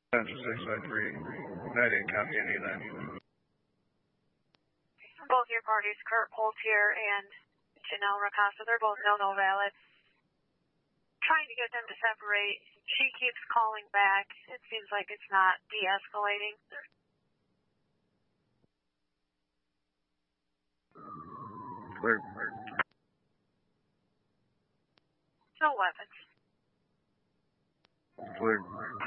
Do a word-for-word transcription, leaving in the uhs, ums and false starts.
That's a six by three. I didn't copy any of that. Both your parties, Kurt Poltier and Janelle Racasa, they're both no-no valid. Trying to get them to separate. She keeps calling back. It seems like it's not de-escalating. Clear. No weapons. Clear.